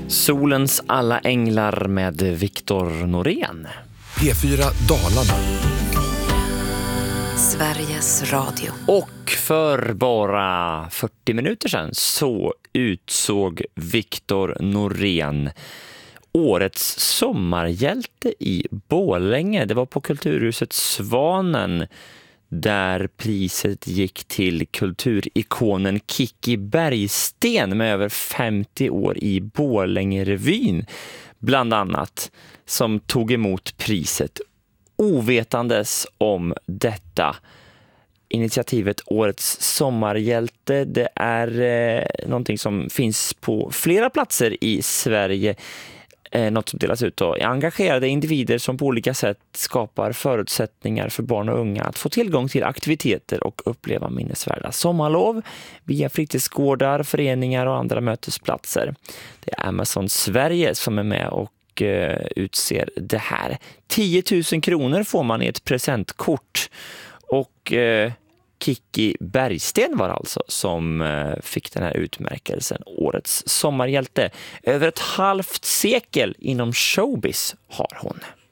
Solens alla änglar med Viktor Norén. P4 Dalarna. Sveriges Radio. Och för bara 40 minuter sedan så utsåg Viktor Norén årets sommarhjälte i Borlänge. Det var på Kulturhuset Svanen där priset gick till kulturikonen Kikki Bergsten med över 50 år i Borlängerevyn bland annat, som tog emot priset ovetandes om detta. Initiativet Årets sommarhjälte, det är någonting som finns på flera platser i Sverige. Något som delas ut av engagerade individer som på olika sätt skapar förutsättningar för barn och unga att få tillgång till aktiviteter och uppleva minnesvärda sommarlov via fritidsgårdar, föreningar och andra mötesplatser. Det är Amazon Sverige som är med och utser det här. 10 000 kronor får man i ett presentkort och Kikki Bergsten var alltså som fick den här utmärkelsen, årets sommarhjälte. Över ett halvt sekel inom showbiz har hon.